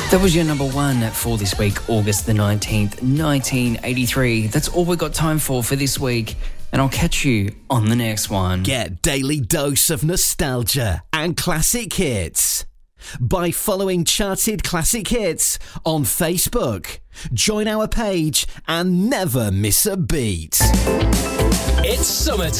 That was your number one for this week, August the 19th, 1983. That's all we've got time for this week, and I'll catch you on the next one. Get daily dose of nostalgia and classic hits by following Charted Classic Hits on Facebook. Join our page and never miss a beat. It's summertime.